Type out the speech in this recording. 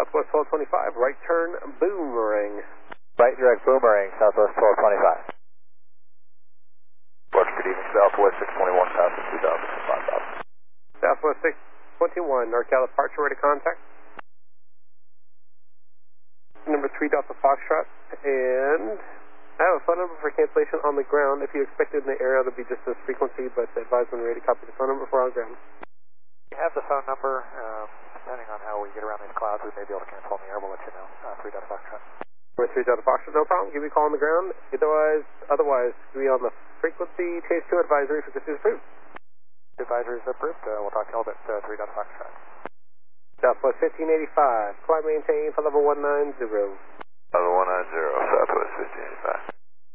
Southwest 1225, right turn, boomerang. Right direct boomerang, Southwest 1225. Watch good evening, Southwest 621, passing 2000, 5000. Southwest 621, NorCal departure, ready to contact. Number 3 Delta Foxtrot, and I have a phone number for cancellation on the ground. If you expect it in the area, it'll be just this frequency, but advise when ready to copy the phone number for on ground. We have the phone number. Depending on how we get around these clouds, we may be able to cancel on the air. We'll let you know. 3 Delta Foxtrot. Number 3 Delta Foxtrot, no problem. Give me a call on the ground. Otherwise, be on the frequency. Chase 2 advisory. Frequency is approved. Advisory is approved. We'll talk to you all at 3 Delta Foxtrot. Southwest 1585. Climb maintain for level 190. Level 190, Southwest 1585.